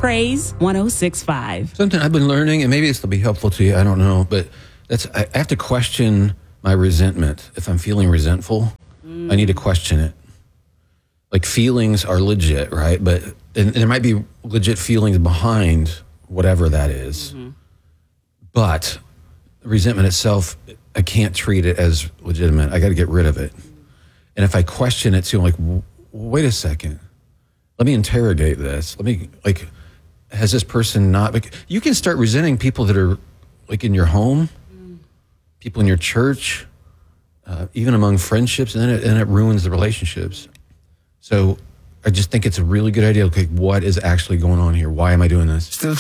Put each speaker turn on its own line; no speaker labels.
Praise 106.5.
Something I've been learning, and maybe this will be helpful to you, I don't know, but I have to question my resentment. If I'm feeling resentful, I need to question it. Like, feelings are legit, right? But and there might be legit feelings behind whatever that is. But resentment itself, I can't treat it as legitimate. I got to get rid of it. And if I question it too, I'm like, wait a second. Let me interrogate this. Has this person not... You can start resenting people that are, like, in your home, people in your church, even among friendships, and then it ruins the relationships. So I just think it's a really good idea. Okay, what is actually going on here? Why am I doing this?
Still